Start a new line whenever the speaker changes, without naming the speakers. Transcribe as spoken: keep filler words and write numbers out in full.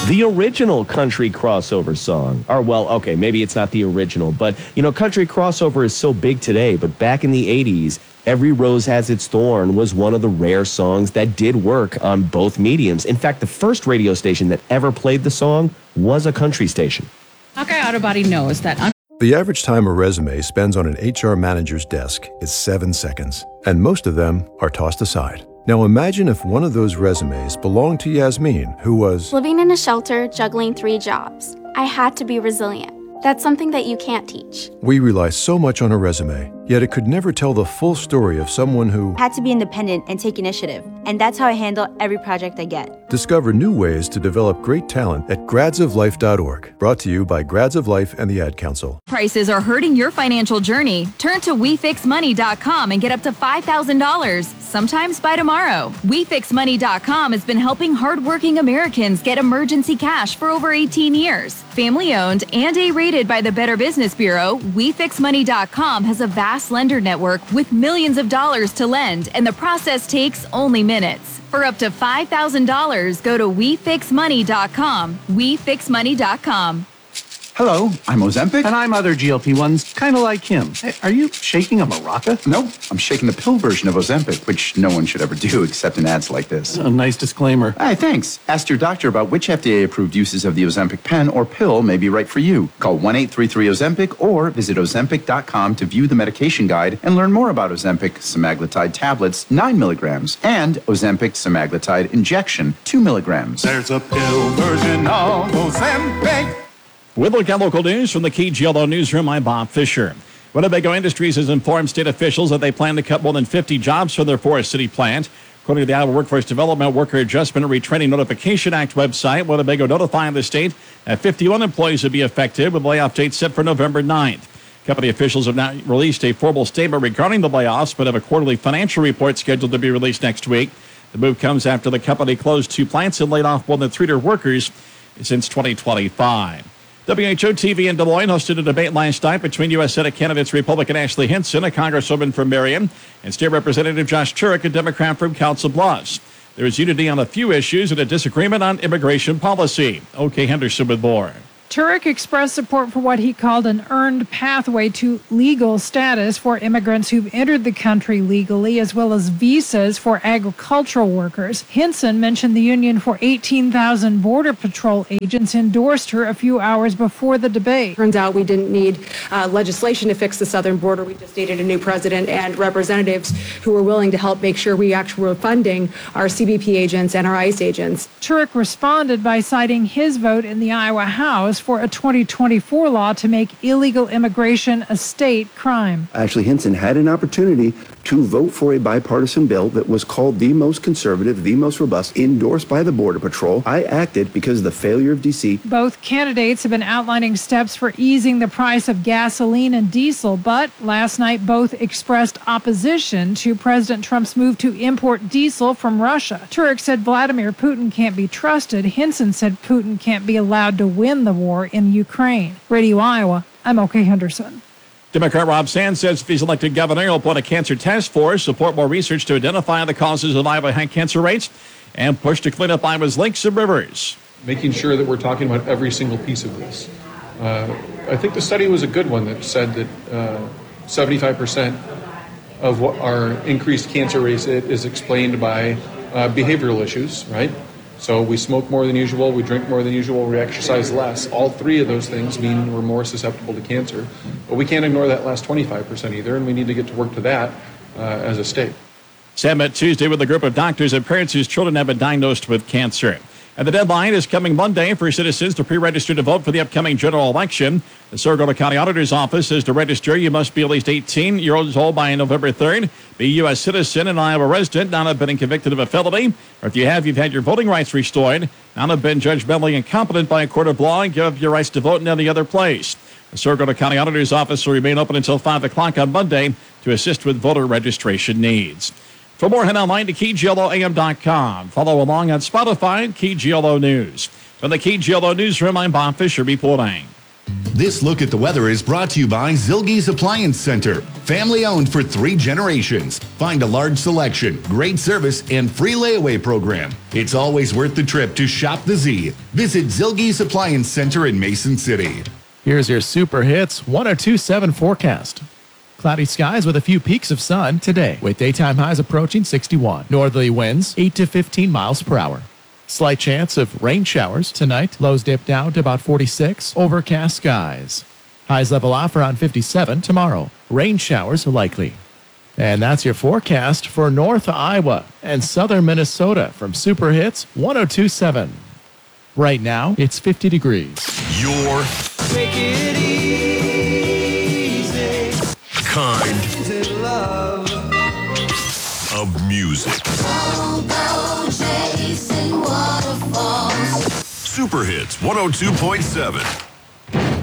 the original country crossover song. Or, well, okay, maybe it's not the original, but, you know, country crossover is so big today, but back in the eighties, Every Rose Has Its Thorn was one of the rare songs that did work on both mediums. In fact, the first radio station that ever played the song was a country station.
Hawkeye Auto Body knows that... Un-
the average time a resume spends on an H R manager's desk is seven seconds, and most of them are tossed aside. Now imagine if one of those resumes belonged to Yasmin, who was
living in a shelter, juggling three jobs. I had to be resilient. That's something that you can't teach.
We rely so much on a resume, yet it could never tell the full story of someone who
had to be independent and take initiative. And that's how I handle every project I get.
Discover new ways to develop great talent at grads of life dot org. Brought to you by Grads of Life and the Ad Council.
Prices are hurting your financial journey. Turn to we fix money dot com and get up to five thousand dollars, sometimes by tomorrow. we fix money dot com has been helping hardworking Americans get emergency cash for over eighteen years. Family owned and A-rated by the Better Business Bureau, we fix money dot com has a vast lender network with millions of dollars to lend, and the process takes only minutes. For up to five thousand dollars, go to we fix money dot com. we fix money dot com.
Hello, I'm Ozempic.
And I'm other G L P ones, kind of like him. Hey, are you shaking a maraca?
Nope, I'm shaking the pill version of Ozempic, which no one should ever do except in ads like this.
A nice disclaimer.
Hey, thanks. Ask your doctor about which F D A-approved uses of the Ozempic pen or pill may be right for you. Call one eight three three Ozempic or visit ozempic dot com to view the medication guide and learn more about Ozempic semaglutide tablets, nine milligrams, and Ozempic semaglutide injection, two milligrams.
There's a pill version of Ozempic.
With look at local news from the K G L O Newsroom, I'm Bob Fisher. Winnebago Industries has informed state officials that they plan to cut more than fifty jobs from their Forest City plant. According to the Iowa Workforce Development Worker Adjustment and Retraining Notification Act website, Winnebago notifying the state that fifty-one employees would be affected, with layoff dates set for November ninth. Company officials have not released a formal statement regarding the layoffs, but have a quarterly financial report scheduled to be released next week. The move comes after the company closed two plants and laid off more than three hundred workers since twenty twenty-five. W H O T V in Des Moines hosted a debate last night between U S Senate candidates Republican Ashley Hinson, a congresswoman from Marion, and State Representative Josh Turek, a Democrat from Council Bluffs. There is unity on a few issues and a disagreement on immigration policy. O K. Henderson with more.
Turek expressed support for what he called an earned pathway to legal status for immigrants who've entered the country legally, as well as visas for agricultural workers. Hinson mentioned the Union for eighteen thousand Border Patrol agents endorsed her a few hours before the debate.
Turns out we didn't need uh, legislation to fix the southern border. We just needed a new president and representatives who were willing to help make sure we actually were funding our C B P agents and our ICE agents.
Turek responded by citing his vote in the Iowa House for a twenty twenty-four law to make illegal immigration a state crime.
Ashley Hinson had an opportunity to vote for a bipartisan bill that was called the most conservative, the most robust, endorsed by the Border Patrol. I acted because of the failure of D C.
Both candidates have been outlining steps for easing the price of gasoline and diesel, but last night both expressed opposition to President Trump's move to import diesel from Russia. Turek said Vladimir Putin can't be trusted. Hinson said Putin can't be allowed to win the war in Ukraine. Radio Iowa, I'm O K. Henderson.
Democrat Rob Sands says if he's elected governor, he'll appoint a cancer task force, support more research to identify the causes of Iowa high cancer rates, and push to clean up Iowa's lakes and rivers.
Making sure that we're talking about every single piece of this. Uh, I think the study was a good one that said that uh, seventy-five percent of what our increased cancer rate is explained by uh, behavioral issues, right? So we smoke more than usual, we drink more than usual, we exercise less. All three of those things mean we're more susceptible to cancer. But we can't ignore that last twenty-five percent either, and we need to get to work to that uh, as a state.
Sam met Tuesday with a group of doctors and parents whose children have been diagnosed with cancer. And the deadline is coming Monday for citizens to pre-register to vote for the upcoming general election. The Sarasota County Auditor's Office says to register, you must be at least eighteen years old by November third, be a U S citizen and Iowa resident, not have been convicted of a felony, or if you have, you've had your voting rights restored, not have been judgmentally incompetent by a court of law, and give up your rights to vote in any other place. The Sarasota County Auditor's Office will remain open until five o'clock on Monday to assist with voter registration needs. For more, head online to K G L O A M dot com. Follow along on Spotify and K G L O News. From the K G L O Newsroom, I'm Bob Fisher reporting.
This look at the weather is brought to you by Zilge's Appliance Center. Family owned for three generations. Find a large selection, great service, and free layaway program. It's always worth the trip to shop the Z. Visit Zilge's Appliance Center in Mason City.
Here's your Super Hits one oh two point seven forecast. Cloudy skies with a few peaks of sun today, with daytime highs approaching sixty-one. Northerly winds eight to fifteen miles per hour. Slight chance of rain showers tonight. Lows dip down to about forty-six. Overcast skies. Highs level off around fifty-seven tomorrow. Rain showers likely. And that's your forecast for North Iowa and Southern Minnesota from Super Hits one oh two point seven. Right now, it's fifty degrees.
Your
Take it easy.
kind of music. Super Hits one oh two point seven.